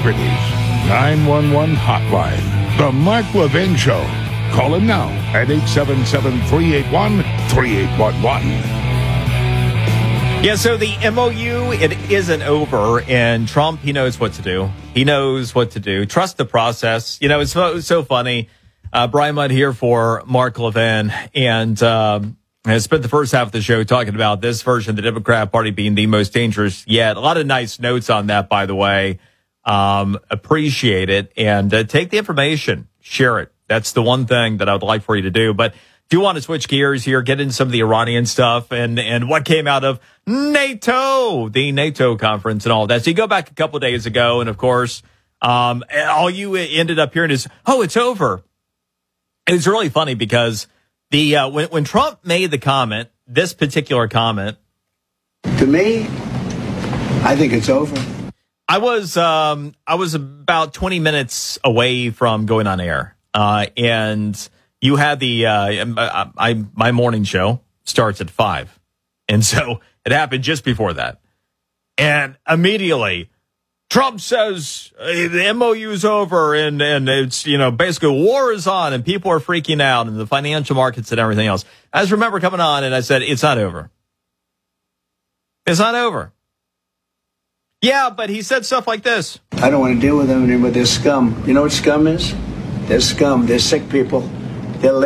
Liberty's 911 hotline. The Mark Levin Show. Call him now at 877-381-3811. Yeah, so the MOU, it isn't over, and Trump, he knows what to do. He knows what to do. Trust the process. You know, it's so funny. Brian Mudd here for Mark Levin, and I spent the first half of the show talking about this version of the Democrat Party being the most dangerous yet. A lot of nice notes on that, by the way. Appreciate it, and take the information, share it. That's the one thing that I would like for you to do. But do want to switch gears here, get into some of the Iranian stuff and what came out of NATO, the NATO conference and all of that. So you go back a couple of days ago, and of course, all you ended up hearing is, oh, it's over. It was really funny because when Trump made the comment, this particular comment, to me, I think it's over. I was about 20 minutes away from going on air, and you had my morning show starts at 5. And so it happened just before that. And immediately Trump says the MOU is over and it's, basically war is on and people are freaking out and the financial markets and everything else. I just remember coming on and I said, it's not over. It's not over. Yeah, but he said stuff like this. I don't want to deal with them anymore. They're scum. You know what scum is? They're scum. They're sick people.